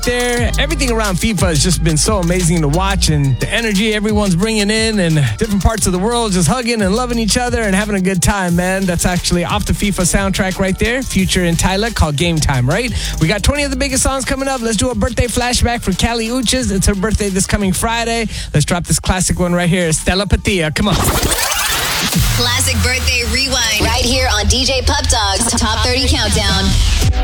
there. Everything around FIFA has just been so amazing to watch, and the energy everyone's bringing in, and different parts of the world just hugging and loving each other and having a good time, man. That's actually off the FIFA soundtrack right there. Future and Tyler, called Game Time, right? We got 20 of the biggest songs coming up. Let's do a birthday flashback for Callie Uchis. It's her birthday this coming Friday. Let's drop this classic one right here. Stella Patia. Come on. Classic Birthday Rewind right here on DJ Pup Dog's Top 30 Countdown.